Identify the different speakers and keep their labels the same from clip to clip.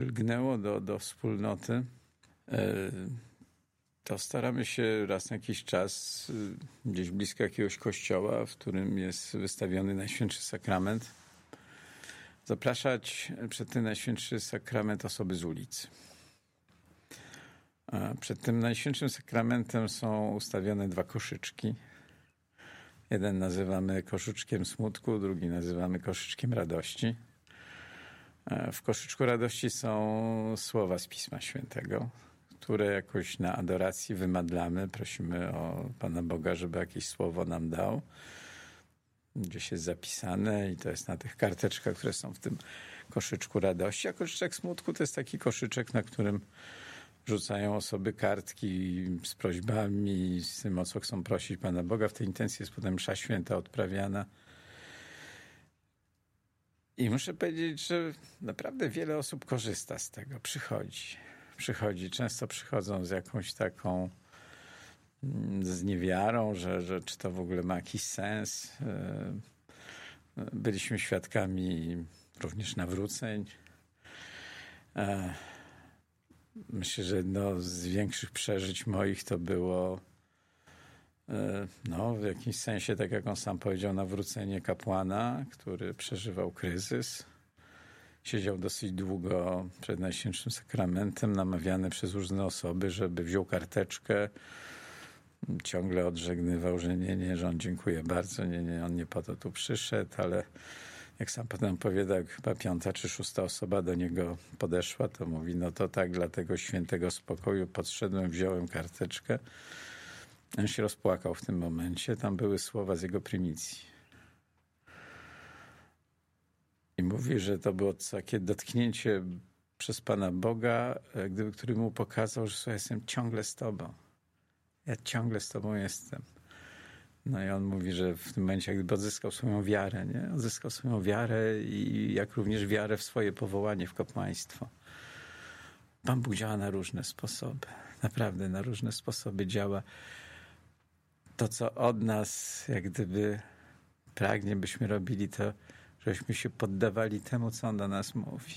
Speaker 1: lgnęło do wspólnoty, to staramy się raz na jakiś czas gdzieś blisko jakiegoś kościoła, w którym jest wystawiony Najświętszy Sakrament, zapraszać przed ten Najświętszy Sakrament osoby z ulicy. Przed tym Najświętszym Sakramentem są ustawione 2 koszyczki. Jeden nazywamy koszyczkiem smutku, drugi nazywamy koszyczkiem radości. W koszyczku radości są słowa z Pisma Świętego, które jakoś na adoracji wymadlamy. Prosimy o Pana Boga, żeby jakieś słowo nam dał. Gdzieś jest zapisane i to jest na tych karteczkach, które są w tym koszyczku radości. A koszyczek smutku to jest taki koszyczek, na którym rzucają osoby kartki z prośbami, z tym, o co chcą prosić Pana Boga. W tej intencji jest potem msza święta odprawiana. I muszę powiedzieć, że naprawdę wiele osób korzysta z tego, przychodzi. Często przychodzą z jakąś taką z niewiarą, że czy to w ogóle ma jakiś sens. Byliśmy świadkami również nawróceń. Myślę, że jedno z większych przeżyć moich to było w jakimś sensie, tak jak on sam powiedział, nawrócenie kapłana, który przeżywał kryzys. Siedział dosyć długo przed Najświętszym Sakramentem, namawiany przez różne osoby, żeby wziął karteczkę. Ciągle odżegnywał, że nie, że on dziękuję bardzo, nie, on nie po to tu przyszedł, ale jak sam potem opowiada, jak chyba 5. czy 6. osoba do niego podeszła, to mówi, no to tak, dla tego świętego spokoju podszedłem, wziąłem karteczkę. On się rozpłakał w tym momencie. Tam były słowa z jego prymicji. I mówi, że to było takie dotknięcie przez Pana Boga, który mu pokazał, że słuchaj, jestem ciągle z Tobą. Ja ciągle z Tobą jestem. No i on mówi, że w tym momencie jakby odzyskał swoją wiarę, nie? Odzyskał swoją wiarę i jak również wiarę w swoje powołanie w kapłaństwo. Pan Bóg działa na różne sposoby. Naprawdę na różne sposoby działa. To, co od nas jak gdyby pragnie, byśmy robili, to żebyśmy się poddawali temu, co On do nas mówi.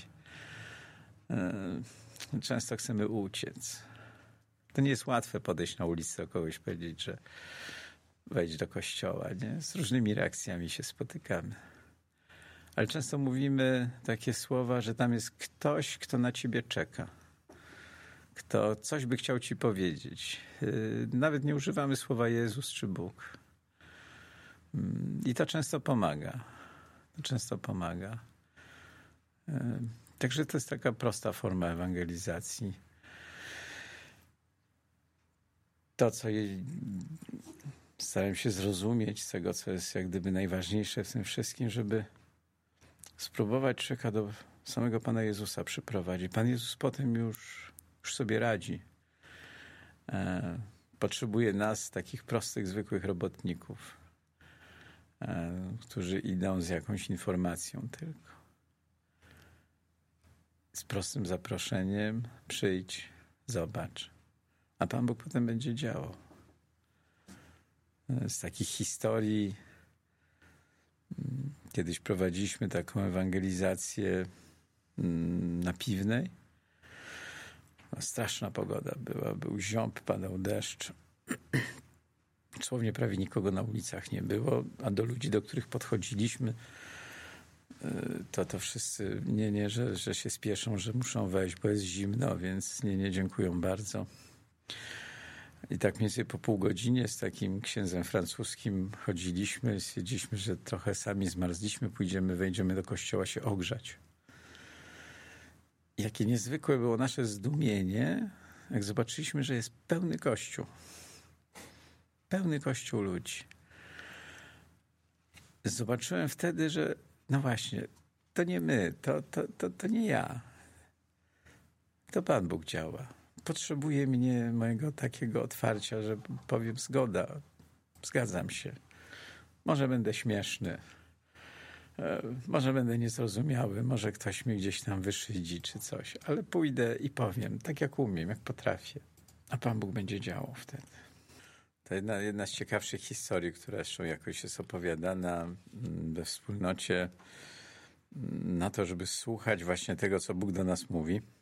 Speaker 1: Często chcemy uciec. To nie jest łatwe podejść na ulicę do kogoś, powiedzieć, że wejdź do kościoła, nie? Z różnymi reakcjami się spotykamy. Ale często mówimy takie słowa, że tam jest ktoś, kto na ciebie czeka. Kto coś by chciał ci powiedzieć. Nawet nie używamy słowa Jezus czy Bóg. I to często pomaga. Także to jest taka prosta forma ewangelizacji. To, co staram się zrozumieć z tego, co jest jak gdyby najważniejsze w tym wszystkim, żeby spróbować człowieka do samego Pana Jezusa przyprowadzić. Pan Jezus potem już sobie radzi. Potrzebuje nas, takich prostych, zwykłych robotników, którzy idą z jakąś informacją tylko. Z prostym zaproszeniem przyjdź, zobacz. A Pan Bóg potem będzie działał. Z takich historii kiedyś prowadziliśmy taką ewangelizację na Piwnej. Straszna pogoda była, był ziąb, padał deszcz. Dosłownie prawie nikogo na ulicach nie było, a do ludzi, do których podchodziliśmy, to wszyscy że się spieszą, że muszą wejść, bo jest zimno, więc nie, dziękują bardzo. I tak mniej więcej po pół godzinie z takim księdzem francuskim chodziliśmy, stwierdziliśmy, że trochę sami zmarzliśmy, wejdziemy do kościoła się ogrzać. I jakie niezwykłe było nasze zdumienie, jak zobaczyliśmy, że jest pełny kościół. Pełny kościół ludzi. Zobaczyłem wtedy, że no właśnie, to nie my, to nie ja. To Pan Bóg działa. Potrzebuje mnie, mojego takiego otwarcia, że powiem zgadzam się. Może będę śmieszny, może będę niezrozumiały, może ktoś mnie gdzieś tam wyszydzi czy coś, ale pójdę i powiem, tak jak umiem, jak potrafię. A Pan Bóg będzie działał wtedy. To jedna z ciekawszych historii, która zresztą jakoś jest opowiadana we wspólnocie na to, żeby słuchać właśnie tego, co Bóg do nas mówi.